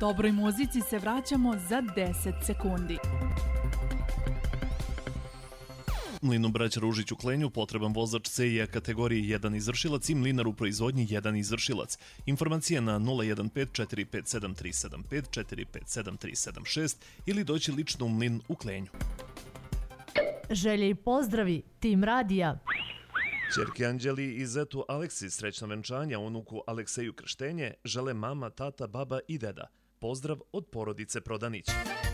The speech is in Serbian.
Dobroj muzici se vraćamo za 10 sekundi. Mlinu Braća Ružić u Klenju potreban vozač CIA kategorije 1 izvršilac i mlinar u proizvodnji 1 izvršilac. Informacije na 015 457 375 457 376 ili doći lično u mlin u Klenju. Želje i pozdravi, tim radija. Ćerki Anđeli i zetu Aleksi srećno venčanja, unuku Alekseju krštenje, žele mama, tata, baba i deda. Pozdrav od porodice Prodanić.